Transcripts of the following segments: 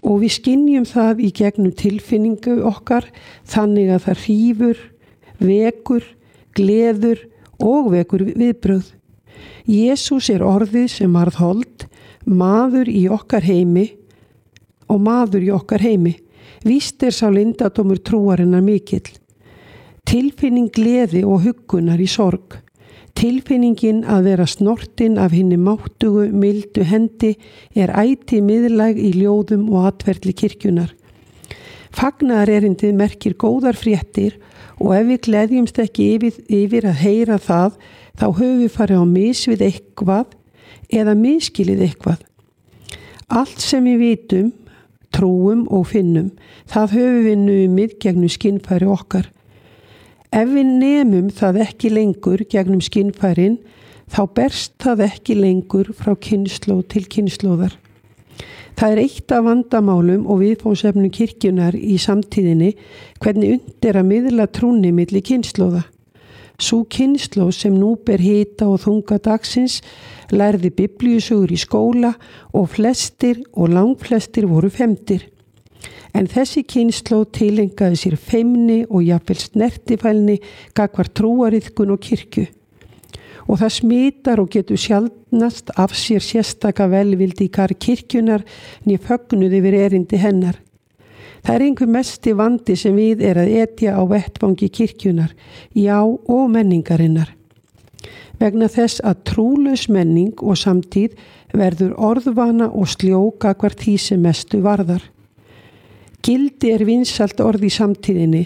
og við skynjum það í gegnum tilfinningu okkar þannig að það hrífur, vekur, gleður og vekur viðbrögð. Jesús orðið sem varð hold, maður í okkar heimi og maður í okkar heimi. Víst sá leyndardómur trúarinnar mikill. Tilfinning gleði og huggunar í sorg. Tilfinningin að vera snortin af hinni máttugu, mildu hendi ætíð miðlæg í ljóðum og atferli kirkjunar. Fagnaðarerindið merkir góðar fréttir og ef við gleðjumst ekki yfir að heyra það, þá höfum við farið á mis við eitthvað eða miskilið eitthvað. Allt sem við vitum, trúum og finnum, það höfum við numið gegnum skynfæri okkar. Ef við nemum það ekki lengur gegnum skynfærin, þá berst það ekki lengur frá kynslóð til kynslóðar. Það eitt af vandamálum og viðfangsefnum kirkjunar í samtíðinni hvernig unnt að miðla trúnni milli kynslóða. Sú kynslóð sem nú ber hita og þunga dagsins lærði biblíusögur í skóla og flestir og langflestir voru femdir. En þessi kynslóð tilengaði sér feimni og jafnvel snertifælni gagnvart trúariðkun og kirkju. Og það smitar og getur sjaldnast af sér sérstaka velvildi í garð kirkjunar né fögnuð yfir erindi hennar. Það einhver mesti vandi sem við að etja á vettvangi kirkjunar, já og menningarinnar. Vegna þess að trúlaus menning og samtíð verður orðvana og sljó gagnvart því sem mestu varðar. Gildi vinsælt orð í samtíðinni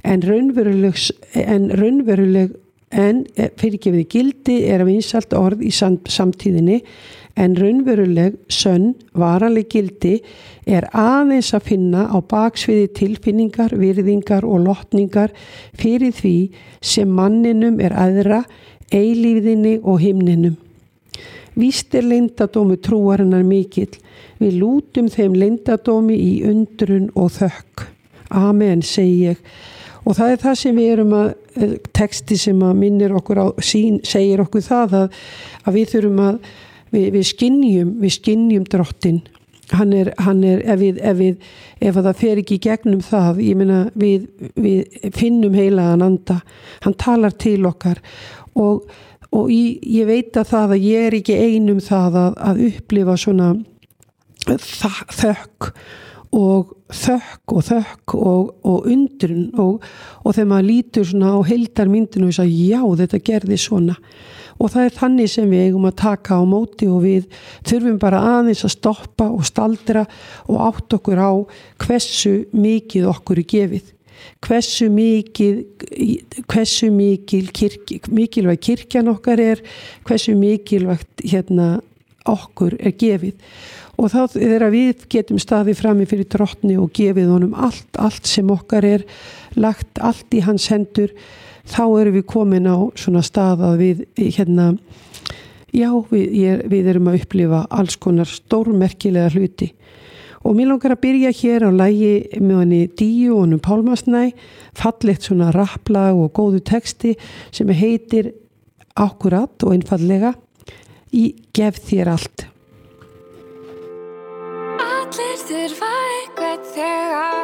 gildi vinsælt orð í samtíðinni en raunveruleg, sönn, varanleg gildi aðeins að finna á baksviði tilfinningar, virðingar og lotningar fyrir því sem manninum æðra, eilífðinni og himninum. Víst leyndardómur trúarinnar mikill. Við lútum þeim leyndardómi í undrun og þökk. Amen, segi ég. Og það það sem við erum texti sem minnir okkur á segir okkur það að við þurfum við skynjum drottinn. Hann ef það fer ekki í gegnum það, ég meina við finnum heilagan anda. Hann talar til okkar og ég veit að ég ekki einum það að upplifa svona þökk og undrun og þegar maður lítur svona á heildarmyndinu og sagði já, þetta gerði svona. Og það þannig sem við eigum að taka á móti og við þurfum bara aðeins að stoppa og staldra og átt okkur á hversu mikið okkur gefið. Hversu mikilvæg kirkjan okkar hversu mikilvægt okkur gefið. Og þá þegar við getum staðið frammi fyrir drottni og gefið honum allt sem okkar lagt allt í hans hendur, þá erum við komin á svona stað að við erum að upplifa alls konar stórmerkilega hluti. Og mér langar að byrja hér á lagi með henni Díu og honum Pálmasnæ, fallegt svona rapplag og góðu texti sem heitir akkurat og einfallega í Gef þér allt. Allir þurfa eitthvað þegar